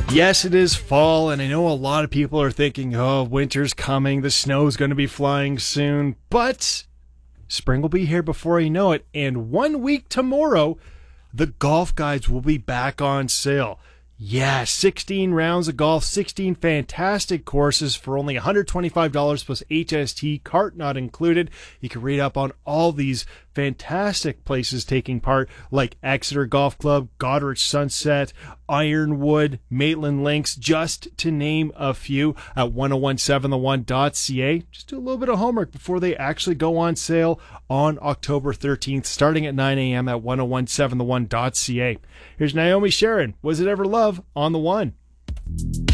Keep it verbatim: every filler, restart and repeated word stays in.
Yes, it is fall, and I know a lot of people are thinking, oh, winter's coming, the snow's going to be flying soon, but spring will be here before you know it, and one week tomorrow, the golf guides will be back on sale. Yeah, sixteen rounds of golf, sixteen fantastic courses for only one hundred twenty-five dollars plus H S T, cart not included. You can read up on all these fantastic places taking part, like Exeter Golf Club, Goderich Sunset, Ironwood, Maitland Links, just to name a few, at ten seventeen the one dot c a. Just do a little bit of homework before they actually go on sale on October thirteenth, starting at nine a.m. at ten seventeen the one dot c a. Here's Naomi Sharon. Was It Ever Love on the One?